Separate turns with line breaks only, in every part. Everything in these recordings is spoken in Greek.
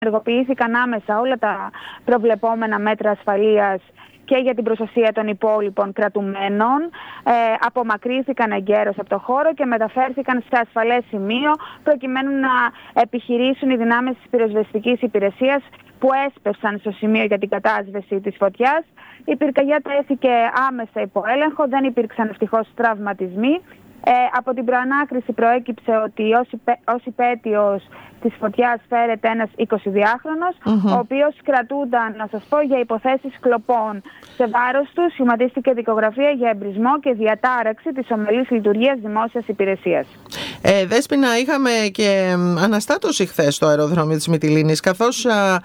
ενεργοποιήθηκαν άμεσα όλα τα προβλεπόμενα μέτρα ασφαλείας και για την προστασία των υπόλοιπων κρατουμένων, απομακρύνθηκαν εγκαίρως από το χώρο και μεταφέρθηκαν σε ασφαλές σημείο προκειμένου να επιχειρήσουν οι δυνάμεις της πυροσβεστικής υπηρεσίας που έσπευσαν στο σημείο για την κατάσβεση της φωτιάς. Η πυρκαγιά τέθηκε άμεσα υπό έλεγχο, δεν υπήρξαν ευτυχώς τραυματισμοί. Από την προανάκριση προέκυψε ότι ως υπέτειος της φωτιάς φέρεται ένας 22χρονος, ο οποίος κρατούνταν, να σας πω, για υποθέσεις κλοπών. Σε βάρος του σχηματίστηκε δικογραφία για εμπρισμό και διατάραξη της ομαλής λειτουργίας δημόσιας υπηρεσίας.
Δέσποινα, είχαμε και αναστάτωση χθες στο αεροδρόμιο της Μυτιλήνης, καθώς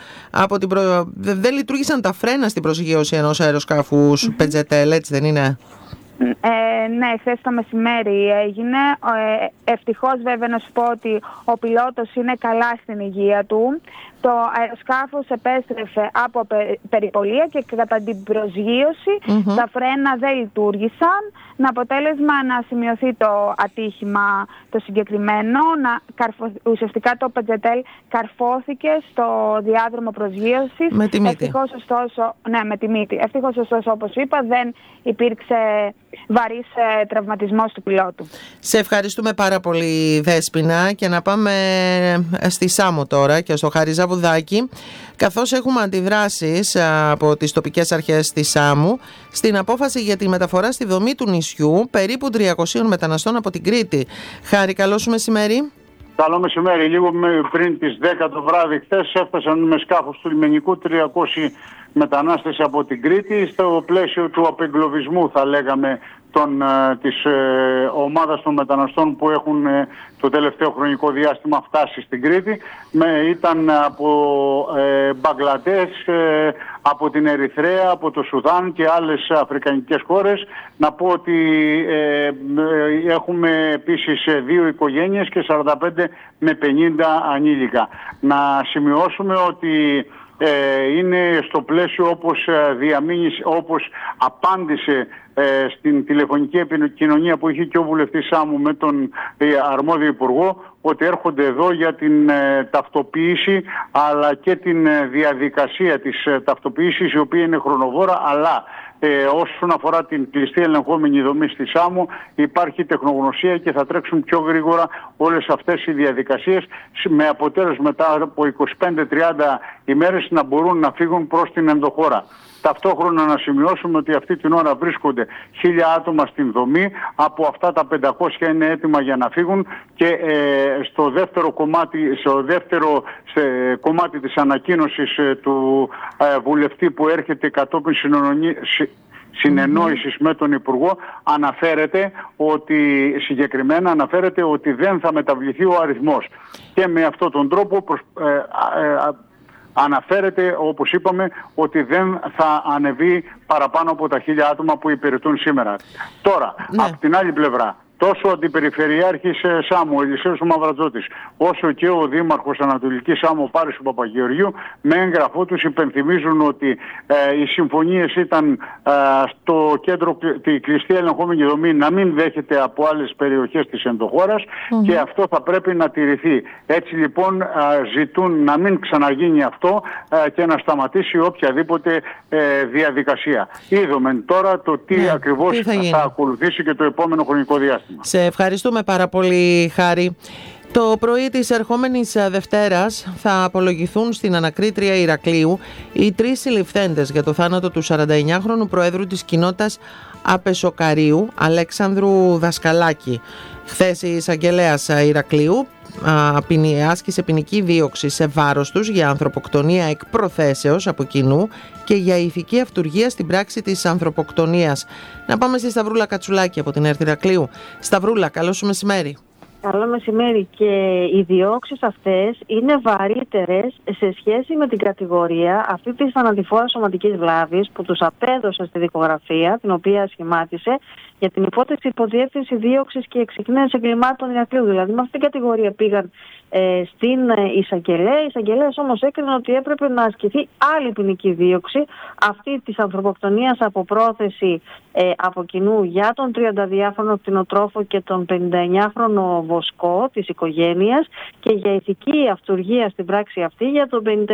δεν λειτουργήσαν τα φρένα στην προσγείωση ενός αεροσκάφους Πετζετέλ, έτσι δεν είναι?
Ναι, χθες το μεσημέρι έγινε. Ευτυχώς βέβαια να σου πω ότι ο πιλότος είναι καλά στην υγεία του. Το αεροσκάφος επέστρεφε από περιπολία και κατά την προσγείωση τα φρένα δεν λειτουργήσαν, με αποτέλεσμα να σημειωθεί το ατύχημα το συγκεκριμένο. Ουσιαστικά το Πετζετέλ καρφώθηκε στο διάδρομο προσγείωσης.
Με τη μύτη.
Ευτυχώς ωστόσο, ναι, με τη μύτη. Ευτυχώς ωστόσο, όπως είπα, δεν υπήρξε βαρύς τραυματισμός του πιλότου.
Σε ευχαριστούμε πάρα πολύ, Δέσποινα, και να πάμε στη Σάμο τώρα και στο Χαριζαβουδάκι, καθώς έχουμε αντιδράσεις από τις τοπικές αρχές της Σάμου στην απόφαση για τη μεταφορά στη δομή του νησιού περίπου 300 μεταναστών από την Κρήτη. Χάρη, καλό σου μεσημέρι.
Καλό μεσημέρι. Λίγο πριν τις 10 το βράδυ χθες έφτασαν με σκάφος του λιμενικού 300 μετανάστες από την Κρήτη στο πλαίσιο του απεγκλωβισμού, θα λέγαμε, της ομάδας των μεταναστών που έχουν το τελευταίο χρονικό διάστημα φτάσει στην Κρήτη. Ήταν από Μπαγκλαντές, από την Ερυθρέα, από το Σουδάν και άλλες αφρικανικές χώρες. Να πω ότι έχουμε επίσης 2 οικογένειες και 45 με 50 ανήλικα. Να σημειώσουμε ότι είναι στο πλαίσιο όπως απάντησε στην τηλεφωνική επικοινωνία που είχε και ο βουλευτής Σάμου με τον αρμόδιο υπουργό, ότι έρχονται εδώ για την ταυτοποίηση αλλά και την διαδικασία της ταυτοποίησης, η οποία είναι χρονοβόρα, αλλά όσον αφορά την κλειστή ελεγχόμενη δομή στη Σάμο υπάρχει τεχνογνωσία και θα τρέξουν πιο γρήγορα όλες αυτές οι διαδικασίες, με αποτέλεσμα μετά από 25-30 ημέρες να μπορούν να φύγουν προς την ενδοχώρα. Ταυτόχρονα να σημειώσουμε ότι αυτή την ώρα βρίσκονται 1000 άτομα στην δομή, από αυτά τα 500 είναι έτοιμα για να φύγουν και στο δεύτερο κομμάτι της ανακοίνωσης του βουλευτή που έρχεται κατόπιν συνεννόησης με τον Υπουργό, συγκεκριμένα αναφέρεται ότι δεν θα μεταβληθεί ο αριθμός και με αυτόν τον τρόπο αναφέρεται, όπως είπαμε, ότι δεν θα ανεβεί παραπάνω από τα 1000 άτομα που υπηρετούν σήμερα. Τώρα, από την άλλη πλευρά, τόσο ο Αντιπεριφερειάρχης Σάμου, ο Ελισέος Μαυρατζώτης, όσο και ο Δήμαρχος Ανατολικής Σάμου, ο Πάρης Παπαγεωργίου, με έγγραφό τους υπενθυμίζουν ότι οι συμφωνίες ήταν στο κέντρο, τη κλειστή ελεγχόμενη δομή, να μην δέχεται από άλλες περιοχές της ενδοχώρας και αυτό θα πρέπει να τηρηθεί. Έτσι λοιπόν ζητούν να μην ξαναγίνει αυτό και να σταματήσει οποιαδήποτε διαδικασία. Είδαμε τώρα το τι ακριβώς θα ακολουθήσει και το επόμενο χρονικό διάστημα.
Σε ευχαριστούμε πάρα πολύ, Χάρη. Το πρωί της ερχόμενης Δευτέρας θα απολογηθούν στην ανακρίτρια Ηρακλείου οι 3 συλληφθέντες για το θάνατο του 49χρονου Προέδρου της κοινότητας Απεσοκαρίου, Αλέξανδρου Δασκαλάκη. Χθες η εισαγγελέας Ηρακλείου άσκησε ποινική δίωξη σε βάρος τους για ανθρωποκτονία εκ προθέσεως από κοινού και για ηθική αυτουργία στην πράξη της ανθρωποκτονίας. Να πάμε στη Σταυρούλα Κατσουλάκη από την ΕΡΤ Ηρακλείου. Σταυρούλα, καλό σου μεσημέρι.
Καλό μεσημέρι. Και οι διώξεις αυτές είναι βαρύτερες σε σχέση με την κατηγορία αυτή της θανατηφόρας σωματικής βλάβης που τους απέδωσε στη δικογραφία, την οποία σχημάτισε, για την υπόθεση υποδιεύθυνση δίωξης και εξυκνίνησης εγκλημάτων Ηρακλείου. Δηλαδή, με αυτήν την κατηγορία πήγαν στην εισαγγελέα. Η εισαγγελέας όμως έκρινε ότι έπρεπε να ασκηθεί άλλη ποινική δίωξη, αυτή της ανθρωποκτονίας από πρόθεση από κοινού για τον 32χρονο κτηνοτρόφο και τον 59χρονο βοσκό της οικογένειας και για ηθική αυτουργία στην πράξη αυτή για τον